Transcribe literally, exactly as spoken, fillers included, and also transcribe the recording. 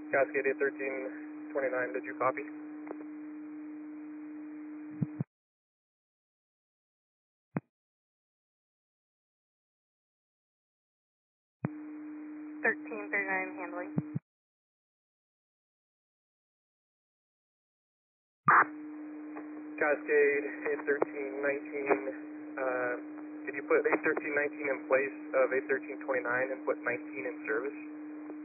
Cascade eight thirteen twenty-nine, did you copy? thirteen thirty-nine handling. Cascade eight thirteen nineteen, uh, did you put eight thirteen nineteen in place of eight thirteen twenty-nine and put nineteen in service?